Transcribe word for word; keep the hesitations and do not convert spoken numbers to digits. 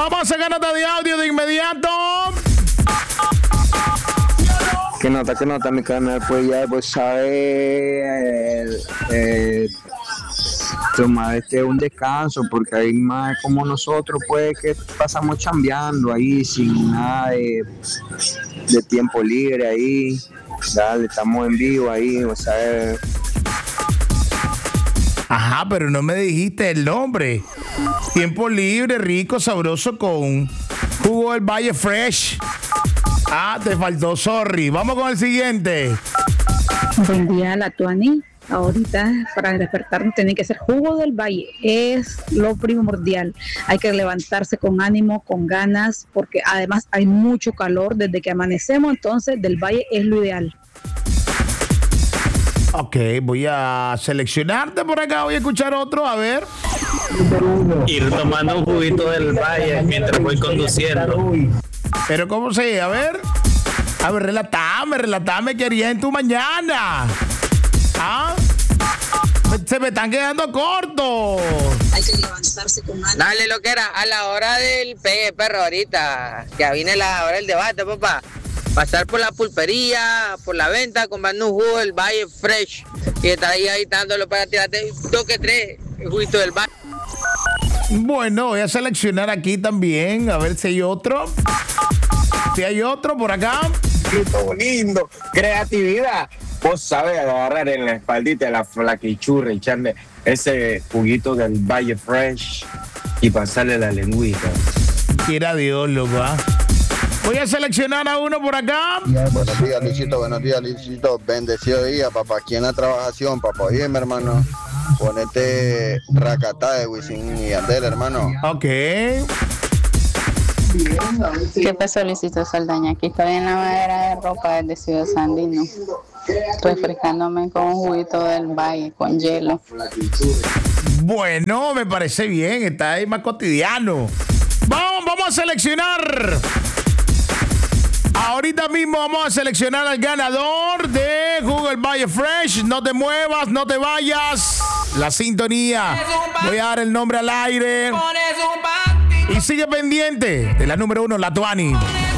Vamos a sacar nota de audio de inmediato. ¿Qué nota, qué nota, mi canal? Pues ya, pues, sabe, eh, eh, tomar este un descanso, porque hay más como nosotros, pues, que pasamos chambeando ahí, sin nada de, de tiempo libre ahí. Dale, estamos en vivo ahí, o sea. Eh. Ajá, pero no me dijiste el nombre. Tiempo libre, rico, sabroso con jugo del Valle Fresh. Ah, te faltó, sorry. Vamos con el siguiente. Buen día, la Tuani. Ahorita para despertarnos tiene que ser jugo del Valle. Es lo primordial. Hay que levantarse con ánimo, con ganas, porque además hay mucho calor desde que amanecemos. Entonces, del Valle es lo ideal. Ok, voy a seleccionarte por acá. Voy a escuchar otro, a ver. Ir tomando un juguito del Valle mientras voy conduciendo. Pero ¿cómo se? A ver. A ver, relatame, relatame qué harías en tu mañana. ¿Ah? Se me están quedando cortos. Hay que levantarse con ánimo. Dale, lo que era, a la hora del pegue, perro, ahorita, que viene la hora del debate, papá. Pasar por la pulpería, por la venta, comprando un jugo del Valle Fresh. Y estar ahí agitándolo para tirarte dos que tres, el juguito del Valle. Bueno, voy a seleccionar aquí también, a ver si hay otro. Si hay otro por acá. Todo lindo, creatividad. Vos sabés agarrar en la espaldita de la flaquichurra y echarle ese juguito del Valle Fresh y pasarle la lengüita. Quiera Dios, loco, ¿ah? Voy a seleccionar a uno por acá. Buenos días, Luisito. Buenos días, Luisito. Bendecido día, papá. Aquí en la trabajación, papá. Oye, mi hermano. Ponete Racatá de Wisin y Yandel, hermano. Ok. ¿Qué pasó, Luisito Saldaña? Aquí estoy en la madera de ropa desde Ciudad Sandino, refrescándome con un juguito del Valle, con hielo. Bueno, me parece bien. Está ahí más cotidiano. Vamos, vamos a seleccionar. Ahorita mismo vamos a seleccionar al ganador de Google Valle Fresh. No te muevas, no te vayas. La sintonía. Voy a dar el nombre al aire. Y sigue pendiente de la número uno, la Tuani.